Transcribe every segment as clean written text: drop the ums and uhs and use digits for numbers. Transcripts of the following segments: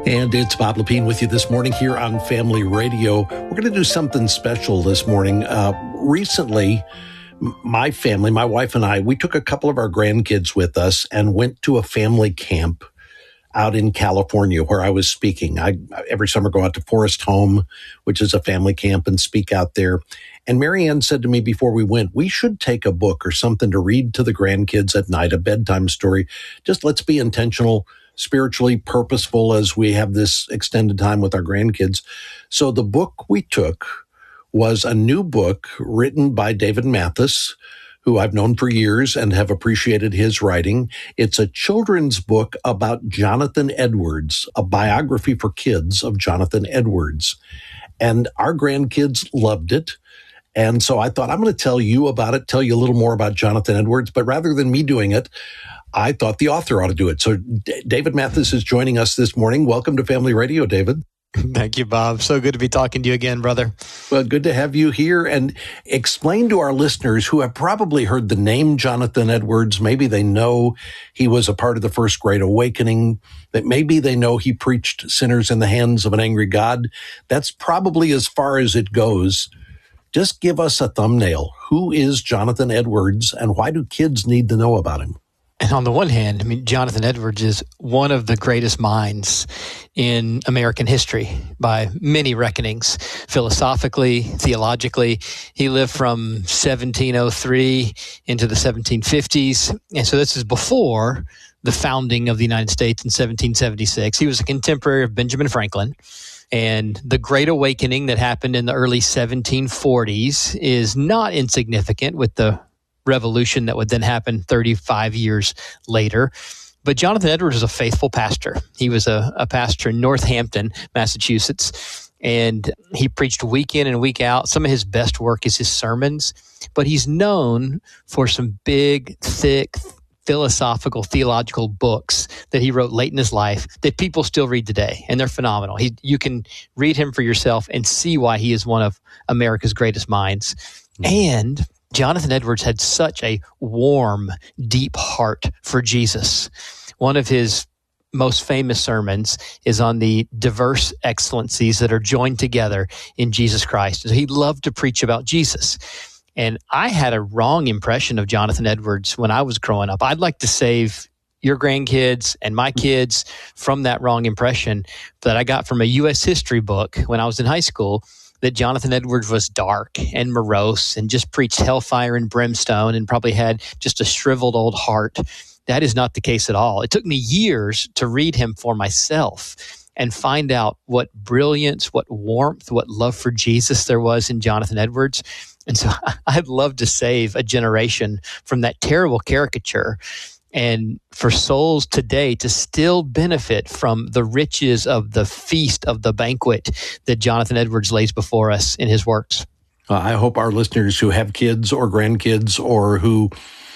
And it's Bob Lepine with you this morning here on Family Radio. We're going to do something special this morning. Recently, my family, my wife and I, we took a couple of our grandkids with us and went to a family camp out in California where I was speaking. I every summer go out to Forest Home, which is a family camp, and speak out there. And Marianne said to me before we went, we should take a book or something to read to the grandkids at night, a bedtime story. Just let's be intentional, spiritually purposeful as we have this extended time with our grandkids. So the book we took was a new book written by David Mathis, who I've known for years and have appreciated his writing. It's a children's book about Jonathan Edwards, a biography for kids of Jonathan Edwards. And our grandkids loved it. And so I thought, I'm going to tell you about it, tell you a little more about Jonathan Edwards. But rather than me doing it, I thought the author ought to do it. So David Mathis is joining us this morning. Welcome to Family Radio, David. Thank you, Bob. So good to be talking to you again, brother. Well, good to have you here. And explain to our listeners who have probably heard the name Jonathan Edwards, maybe they know he was a part of the First Great Awakening, that maybe they know he preached sinners in the hands of an angry God. That's probably as far as it goes. Just give us a thumbnail. Who is Jonathan Edwards, and why do kids need to know about him? And on the one hand, I mean, Jonathan Edwards is one of the greatest minds in American history by many reckonings. Philosophically, theologically, he lived from 1703 into the 1750s. And so this is before the founding of the United States in 1776. He was a contemporary of Benjamin Franklin. And the Great Awakening that happened in the early 1740s is not insignificant with the revolution that would then happen 35 years later. But Jonathan Edwards was a faithful pastor. He was a pastor in Northampton, Massachusetts, and he preached week in and week out. Some of his best work is his sermons, but he's known for some big, thick, philosophical, theological books that he wrote late in his life that people still read today, and they're phenomenal. You can read him for yourself and see why he is one of America's greatest minds. And Jonathan Edwards had such a warm, deep heart for Jesus. One of his most famous sermons is on the diverse excellencies that are joined together in Jesus Christ. So he loved to preach about Jesus. And I had a wrong impression of Jonathan Edwards when I was growing up. I'd like to save your grandkids and my kids from that wrong impression that I got from a U.S. history book when I was in high school, that Jonathan Edwards was dark and morose and just preached hellfire and brimstone and probably had just a shriveled old heart. That is not the case at all. It took me years to read him for myself and find out what brilliance, what warmth, what love for Jesus there was in Jonathan Edwards. And so I'd love to save a generation from that terrible caricature, and for souls today to still benefit from the riches of the feast of the banquet that Jonathan Edwards lays before us in his works. I hope our listeners who have kids or grandkids or who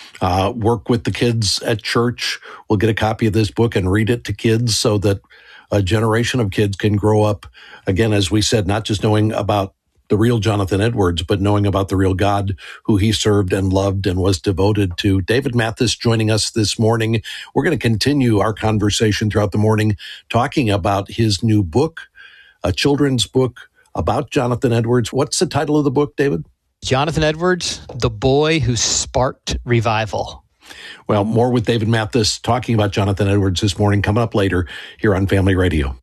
work with the kids at church will get a copy of this book and read it to kids so that a generation of kids can grow up, again, as we said, not just knowing about the real Jonathan Edwards, but knowing about the real God who he served and loved and was devoted to. David Mathis joining us this morning. We're going to continue our conversation throughout the morning talking about his new book, a children's book about Jonathan Edwards. What's the title of the book, David? Jonathan Edwards, The Boy Who Sparked Revival. Well, more with David Mathis talking about Jonathan Edwards this morning, coming up later here on Family Radio.